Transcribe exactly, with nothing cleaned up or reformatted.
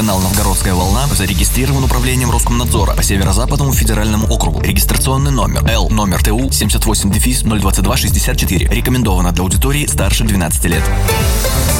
Водоканал «Новгородская волна» зарегистрирован управлением Роскомнадзора по Северо-Западному федеральному округу. Регистрационный номер Л номер ТУ семьдесят восемь ноль двадцать два шестьдесят четыре. Рекомендовано для аудитории старше двенадцати лет.